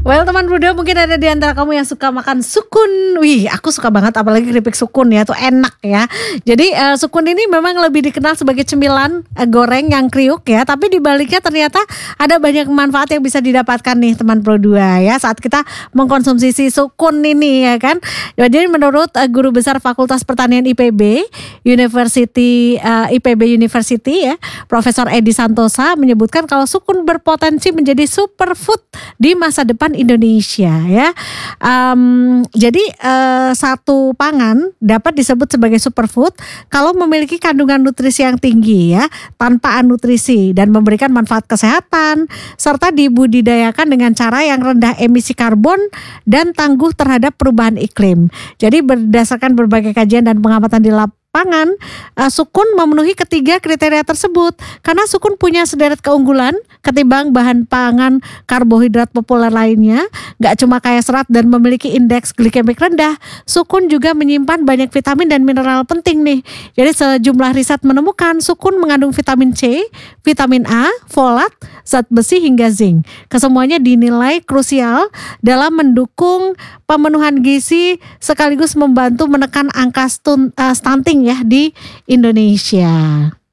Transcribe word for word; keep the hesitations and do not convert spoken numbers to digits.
Well, teman muda mungkin ada di antara kamu yang suka makan sukun. Wih, aku suka banget apalagi keripik sukun ya, tuh enak ya. Jadi eh, sukun ini memang lebih dikenal sebagai cemilan eh, goreng yang kriuk ya, tapi di baliknya ternyata ada banyak manfaat yang bisa didapatkan nih teman Pro dua ya saat kita mengkonsumsi si sukun ini ya kan. Jadi menurut eh, guru besar Fakultas Pertanian I P B University eh, I P B University ya, Profesor Edi Santosa menyebutkan kalau sukun berpotensi menjadi superfood di masa depan Indonesia ya. Um, jadi uh, satu pangan dapat disebut sebagai superfood kalau memiliki kandungan nutrisi yang tinggi ya, tanpa nutrisi dan memberikan manfaat kesehatan serta dibudidayakan dengan cara yang rendah emisi karbon dan tangguh terhadap perubahan iklim. Jadi berdasarkan berbagai kajian dan pengamatan di lapangan pangan, uh, sukun memenuhi ketiga kriteria tersebut karena sukun punya sederet keunggulan ketimbang bahan pangan karbohidrat populer lainnya. Gak cuma kaya serat dan memiliki indeks glikemik rendah, sukun juga menyimpan banyak vitamin dan mineral penting nih. Jadi sejumlah riset menemukan sukun mengandung vitamin C, vitamin A, folat, zat besi hingga zinc. Kesemuanya dinilai krusial dalam mendukung pemenuhan gizi sekaligus membantu menekan angka stun, uh, stunting ya di Indonesia.